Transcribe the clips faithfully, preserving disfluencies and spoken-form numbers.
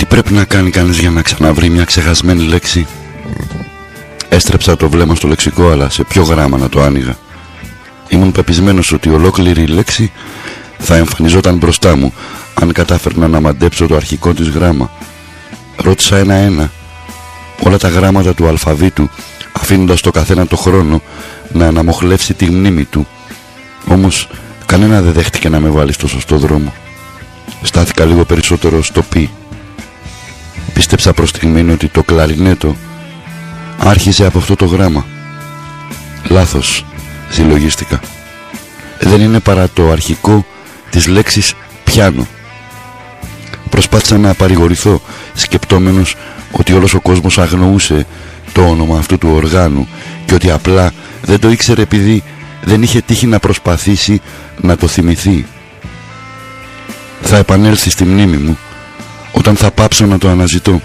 πρέπει να κάνει κανείς για να ξαναβρει μια ξεχασμένη λέξη? Έστρεψα το βλέμμα στο λεξικό, αλλά σε ποιο γράμμα να το άνοιγα? Ήμουν πεπισμένος ότι ολόκληρη η λέξη θα εμφανιζόταν μπροστά μου αν κατάφερνα να μαντέψω το αρχικό της γράμμα. Ρώτησα ένα-ένα όλα τα γράμματα του αλφαβήτου, αφήνοντας το καθένα το χρόνο να αναμοχλεύσει τη μνήμη του. Όμως κανένα δεν δέχτηκε να με βάλει στο σωστό δρόμο. Στάθηκα λίγο περισσότερο στο πι. Πίστεψα προς στιγμήν ότι το κλαρινέτο άρχισε από αυτό το γράμμα. Λάθος, συλλογίστηκα. Δεν είναι παρά το αρχικό της λέξης πιάνο. Προσπάθησα να παρηγορηθώ, σκεπτόμενος ότι όλος ο κόσμος αγνοούσε το όνομα αυτού του οργάνου και ότι απλά δεν το ήξερε επειδή δεν είχε τύχει να προσπαθήσει να το θυμηθεί. Θα επανέλθει στη μνήμη μου όταν θα πάψω να το αναζητώ.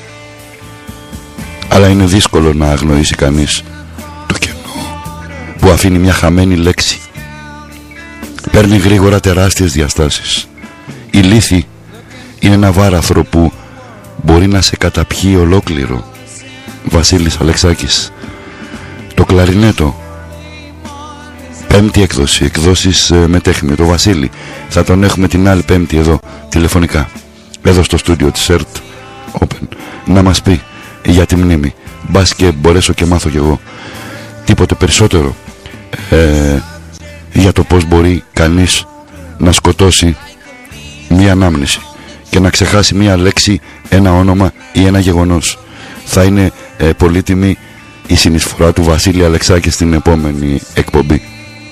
Αλλά είναι δύσκολο να αγνοήσει κανείς το κενό που αφήνει μια χαμένη λέξη. Παίρνει γρήγορα τεράστιες διαστάσεις. Η λύθη είναι ένα βάραθρο που μπορεί να σε καταπιεί ολόκληρο. Βασίλης Αλεξάκης. Το κλαρινέτο. Πέμπτη έκδοση, εκδόσεις ε, με τέχνη. Το Βασίλη θα τον έχουμε την άλλη Πέμπτη εδώ τηλεφωνικά, εδώ στο στούντιο της ΕΡΤ Open, να μας πει για τη μνήμη. Μπας και μπορέσω και μάθω κι εγώ τίποτε περισσότερο ε, για το πως μπορεί κανείς να σκοτώσει μία ανάμνηση και να ξεχάσει μία λέξη, ένα όνομα ή ένα γεγονός. Θα είναι ε, πολύτιμη η συνεισφορά του Βασίλη Αλεξάκη στην επόμενη εκπομπή.